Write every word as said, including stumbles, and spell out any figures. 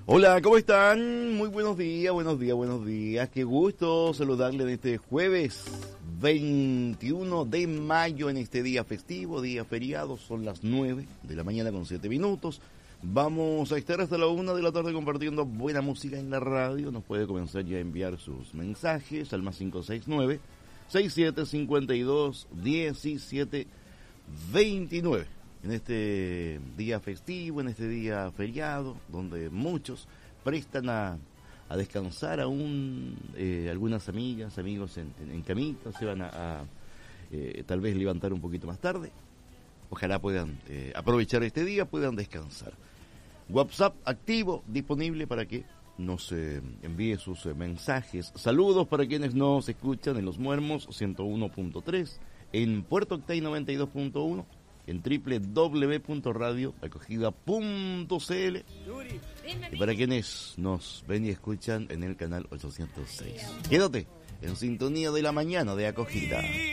Hola, ¿cómo están? Muy buenos días, buenos días, buenos días. Qué gusto saludarle en este jueves veintiuno de mayo, en este día festivo, día feriado. Son las nueve de la mañana con siete minutos. Vamos a estar hasta la una de la tarde compartiendo buena música en la radio. Nos puede comenzar ya a enviar sus mensajes al más cinco seis nueve, seis siete cinco dos, uno siete dos nueve. En este día festivo, en este día feriado, donde muchos prestan a, a descansar aún, eh, algunas amigas, amigos en, en, en camita, se van a, a eh, tal vez levantar un poquito más tarde. Ojalá puedan eh, aprovechar este día, puedan descansar. WhatsApp activo, disponible para que nos eh, envíe sus eh, mensajes. Saludos para quienes nos escuchan en Los Muermos ciento uno punto tres, en Puerto Octay noventa y dos punto uno, en doble u doble u doble u punto radio acogida punto c l, y para quienes nos ven y escuchan en el canal ochocientos seis. Quédate en sintonía de la mañana de Acogida.